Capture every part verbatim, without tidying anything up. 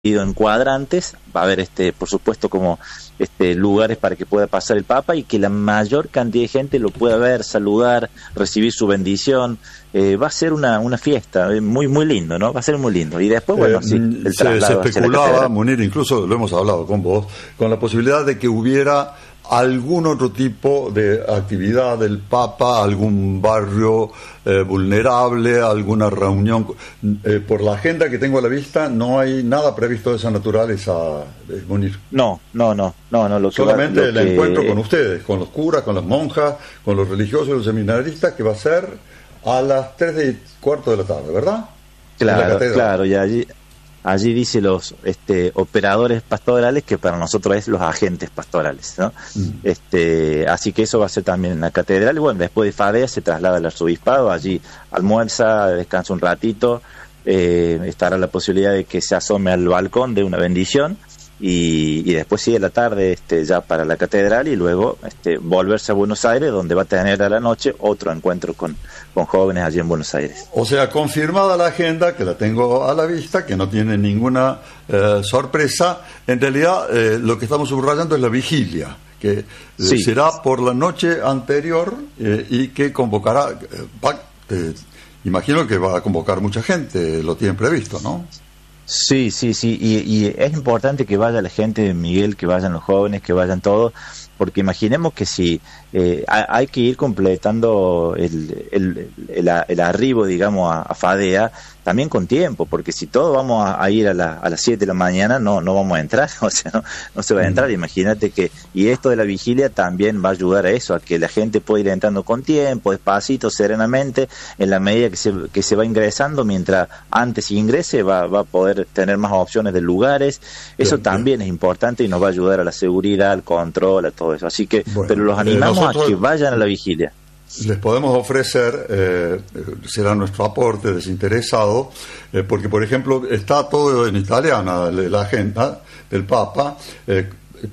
en cuadrantes, va a haber este, por supuesto, como este lugares para que pueda pasar el Papa y que la mayor cantidad de gente lo pueda ver, saludar, recibir su bendición. Eh, va a ser una, una fiesta muy muy lindo, ¿no? Va a ser muy lindo. Y después, bueno, eh, sí, el se, se especulaba, Munir, incluso lo hemos hablado con vos, con la posibilidad de que hubiera algún otro tipo de actividad del Papa, algún barrio eh, vulnerable, alguna reunión. Eh, por la agenda que tengo a la vista, no hay nada previsto de esa naturaleza, eh, Munir. No, no, no, no, no. Lo que Solamente va, lo el que... encuentro con ustedes, con los curas, con las monjas, con los religiosos y los seminaristas, que va a ser a las tres y cuarto de la tarde, ¿verdad? Claro, claro, y allí... Allí dice los este, operadores pastorales, que para nosotros es los agentes pastorales, ¿no? Mm. Este, así que eso va a ser también en la catedral. Y bueno, después de Fadea se traslada al arzobispado, allí almuerza, descansa un ratito, eh, estará la posibilidad de que se asome al balcón de una bendición y, y después sigue la tarde este, ya para la catedral y luego este, volverse a Buenos Aires, donde va a tener a la noche otro encuentro con, con jóvenes allí en Buenos Aires. O sea, confirmada la agenda, que la tengo a la vista, que no tiene ninguna eh, sorpresa. En realidad, eh, lo que estamos subrayando es la vigilia, que eh, sí. será por la noche anterior eh, y que convocará, eh, va, eh, imagino que va a convocar mucha gente, lo tienen previsto, ¿no? Sí, sí, sí, y, y es importante que vaya la gente, Miguel, que vayan los jóvenes, que vayan todos, porque imaginemos que si eh, hay que ir completando el, el, el, el arribo, digamos, a, a Fadea, también con tiempo, porque si todos vamos a, a ir a, la, a las siete de la mañana, no no vamos a entrar, o sea, no, no se va a entrar, mm. imagínate que, y esto de la vigilia también va a ayudar a eso, a que la gente pueda ir entrando con tiempo, despacito, serenamente, en la medida que se, que se va ingresando, mientras antes ingrese va, va a poder tener más opciones de lugares, eso bien, también bien. es importante y nos va a ayudar a la seguridad, al control, a todo eso, así que, bueno, pero los animamos eh, nosotros... a que vayan a la vigilia. Les podemos ofrecer, eh, será nuestro aporte desinteresado, eh, porque por ejemplo está todo en italiana la agenda del Papa, eh,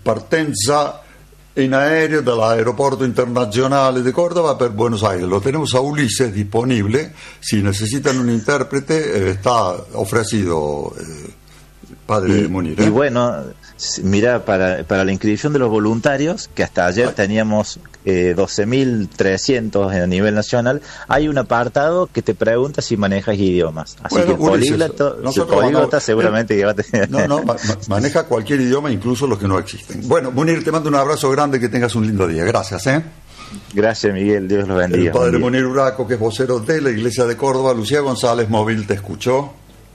partenza in aereo dall'aeroporto internazionale de Córdoba per Buenos Aires. Lo tenemos a Ulises disponible, si necesitan un intérprete, eh, está ofrecido, eh, padre y, Munir. ¿eh? Y bueno, mira, para, para la inscripción de los voluntarios, que hasta ayer Ay. teníamos eh, doce mil trescientos a nivel nacional, hay un apartado que te pregunta si manejas idiomas. Así bueno, que políglota, políglota seguramente eh, que va a tener. No, no, ma, maneja cualquier idioma, incluso los que no existen. Bueno, Munir, te mando un abrazo grande, que tengas un lindo día. Gracias, ¿eh? Gracias, Miguel, Dios los bendiga. El padre Munir Uraco, que es vocero de la Iglesia de Córdoba. Lucía González, móvil, te escuchó.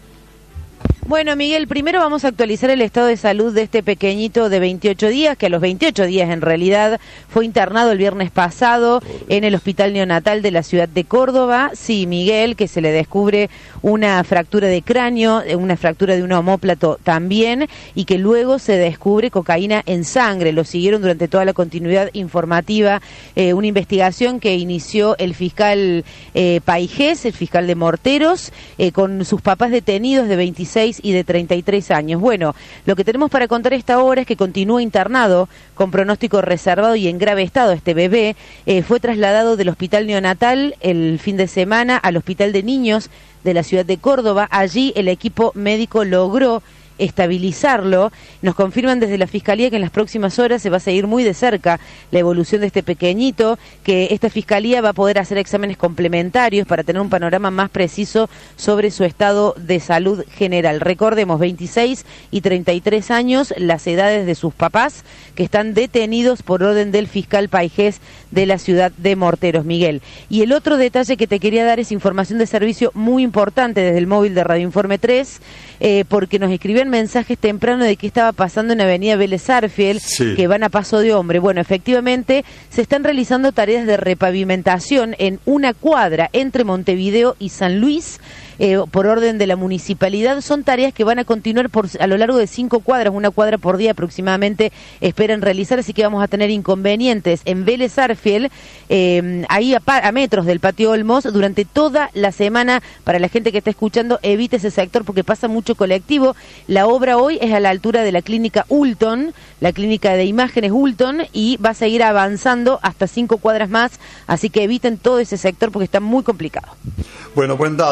Bueno, Miguel, primero vamos a actualizar el estado de salud de este pequeñito de veintiocho días, que a los veintiocho días en realidad fue internado el viernes pasado en el Hospital Neonatal de la ciudad de Córdoba. Sí, Miguel, que se le descubre una fractura de cráneo, una fractura de un omóplato también, y que luego se descubre cocaína en sangre. Lo siguieron durante toda la continuidad informativa, eh, una investigación que inició el fiscal eh, Paijés, el fiscal de Morteros, eh, con sus papás detenidos de veintiséis y de treinta y tres años. Bueno, lo que tenemos para contar esta hora es que continúa internado con pronóstico reservado y en grave estado este bebé. Eh, fue trasladado del Hospital Neonatal el fin de semana al Hospital de Niños de la ciudad de Córdoba. Allí el equipo médico logró estabilizarlo. Nos confirman desde la Fiscalía que en las próximas horas se va a seguir muy de cerca la evolución de este pequeñito, que esta Fiscalía va a poder hacer exámenes complementarios para tener un panorama más preciso sobre su estado de salud general. Recordemos, veintiséis y treinta y tres años, las edades de sus papás, que están detenidos por orden del fiscal Paijés de la ciudad de Morteros, Miguel. Y el otro detalle que te quería dar es información de servicio muy importante desde el móvil de Radio Informe tres, eh, porque nos escribieron mensajes temprano de qué estaba pasando en Avenida Vélez Arfiel, sí. que van a paso de hombre. Bueno, efectivamente, se están realizando tareas de repavimentación en una cuadra entre Montevideo y San Luis, eh, por orden de la municipalidad. Son tareas que van a continuar por, a lo largo de cinco cuadras, una cuadra por día aproximadamente esperan realizar, así que vamos a tener inconvenientes en Vélez Arfiel, eh, ahí a, a metros del Patio Olmos, durante toda la semana. Para la gente que está escuchando, evite ese sector porque pasa mucho colectivo. La obra hoy es a la altura de la clínica Ulton, la clínica de imágenes Ulton, y va a seguir avanzando hasta cinco cuadras más, así que eviten todo ese sector porque está muy complicado. Bueno, buen dato. Antes de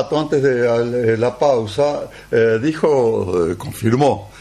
de la pausa, eh, dijo, eh, confirmó